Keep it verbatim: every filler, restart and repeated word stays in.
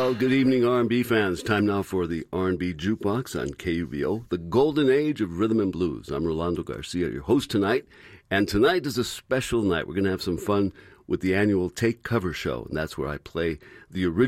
Well, good evening, R and B fans. Time now for the R and B Jukebox on K U V O, the golden age of rhythm and blues. I'm Rolando Garcia, your host tonight, and tonight is a special night. We're going to have some fun with the annual Take Cover Show, and that's where I play the original